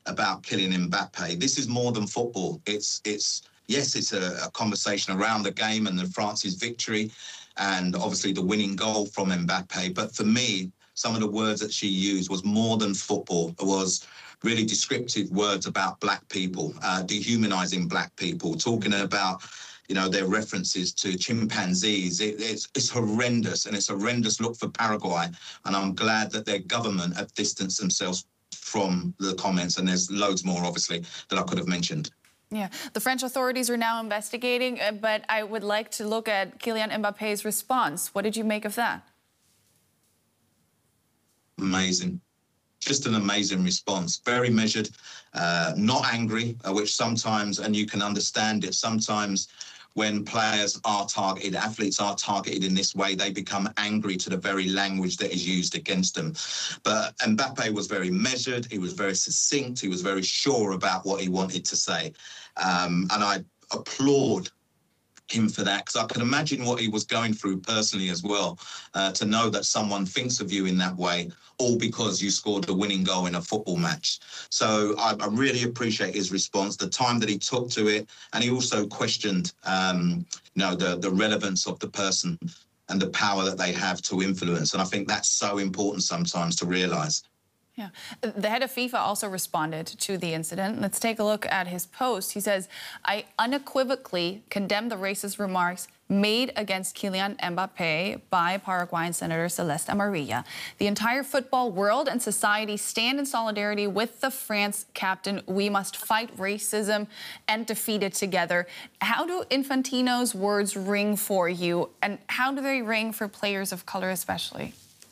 about Kylian Mbappe. This is more than football. Yes, it's a conversation around the game and the France's victory and obviously the winning goal from Mbappe. But for me, some of the words that she used was more than football. It was really descriptive words about black people, dehumanizing black people, talking about, their references to chimpanzees. It's horrendous, and it's a horrendous look for Paraguay. And I'm glad that their government have distanced themselves from the comments, and there's loads more, obviously, that I could have mentioned. Yeah, the French authorities are now investigating, but I would like to look at Kylian Mbappe's response. What did you make of that? Amazing. Just an amazing response. Very measured, not angry, which sometimes, and you can understand it, sometimes when players are targeted, athletes are targeted in this way, they become angry to the very language that is used against them. But Mbappe was very measured, he was very succinct, he was very sure about what he wanted to say. And I applaud him for that, because I can imagine what he was going through personally as well, to know that someone thinks of you in that way, all because you scored the winning goal in a football match. So I really appreciate his response, the time that he took to it, and he also questioned, the relevance of the person and the power that they have to influence. And I think that's so important sometimes to realise. Yeah. The head of FIFA also responded to the incident. Let's take a look at his post. He says, I unequivocally condemn the racist remarks made against Kylian Mbappe by Paraguayan Senator Celeste Amarilla. The entire football world and society stand in solidarity with the France captain. We must fight racism and defeat it together. How do Infantino's words ring for you, and how do they ring for players of color especially?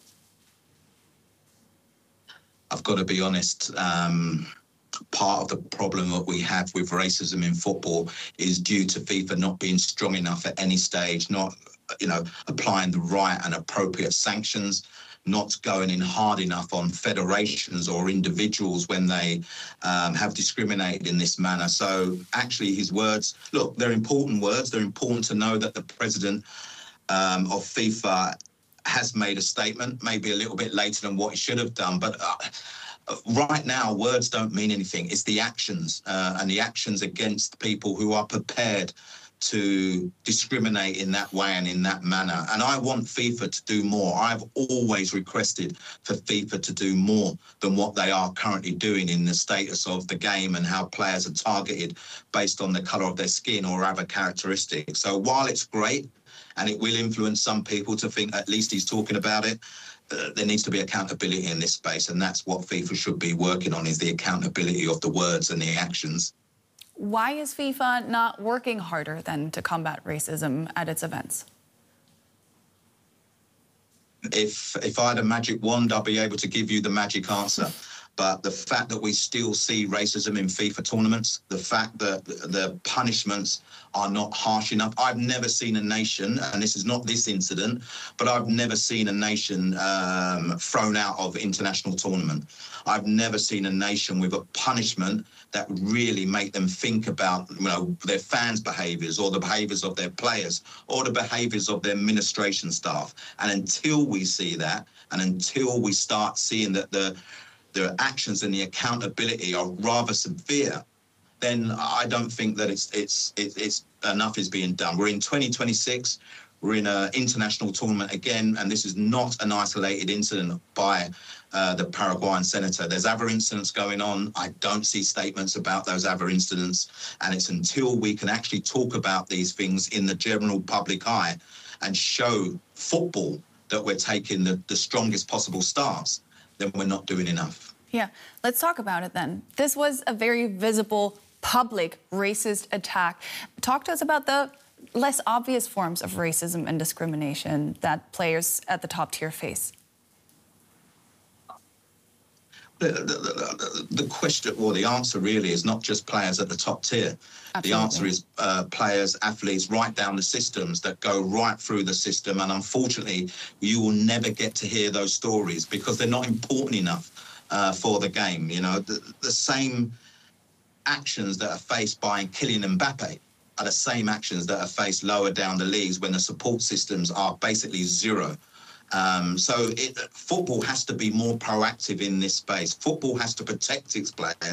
I've got to be honest, part of the problem that we have with racism in football is due to FIFA not being strong enough at any stage, not, applying the right and appropriate sanctions, not going in hard enough on federations or individuals when they have discriminated in this manner. So actually his words, look, they're important words. They're important to know that the president of FIFA has made a statement, maybe a little bit later than what he should have done. But right now, words don't mean anything. It's the actions, and the actions against people who are prepared to discriminate in that way and in that manner. And I want FIFA to do more. I've always requested for FIFA to do more than what they are currently doing in the status of the game and how players are targeted based on the colour of their skin or other characteristics. So while it's great, and it will influence some people to think at least he's talking about it, there needs to be accountability in this space, and that's what FIFA should be working on, is the accountability of the words and the actions. Why is FIFA not working harder then to combat racism at its events? If I had a magic wand, I'd be able to give you the magic answer. But the fact that we still see racism in FIFA tournaments, the fact that the punishments are not harsh enough. I've never seen a nation, and this is not this incident, but I've never seen a nation thrown out of international tournament. I've never seen a nation with a punishment that really make them think about, their fans' behaviours or the behaviours of their players or the behaviours of their administration staff. And until we see that, and until we start seeing that the actions and the accountability are rather severe, then I don't think that it's enough is being done. We're in 2026. We're in an international tournament again, and this is not an isolated incident by the Paraguayan senator. There's other incidents going on. I don't see statements about those other incidents, and it's until we can actually talk about these things in the general public eye and show football that we're taking the strongest possible stance, then we're not doing enough. Yeah, let's talk about it then. This was a very visible, public, racist attack. Talk to us about the less obvious forms of racism and discrimination that players at the top tier face. The question, well, the answer really is not just players at the top tier. Absolutely. The answer is players, athletes, right down the systems that go right through the system. And unfortunately, you will never get to hear those stories because they're not important enough for the game. The same actions that are faced by Kylian Mbappe are the same actions that are faced lower down the leagues when the support systems are basically zero. So football has to be more proactive in this space. Football has to protect its players.